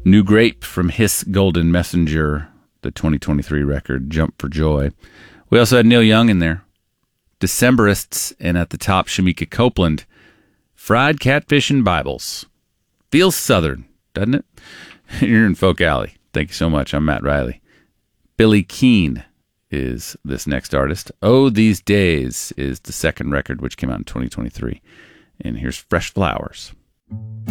New Grape from Hiss Golden Messenger, the 2023 record, Jump for Joy. We also had Neil Young in there. Decemberists, and at the top, Shamika Copeland. Fried Catfish and Bibles. Feels Southern, doesn't it? You're in Folk Alley. Thank you so much. I'm Matt Riley. Billy Keane is this next artist. Oh, These Days is the second record, which came out in 2023. And here's Fresh Flowers.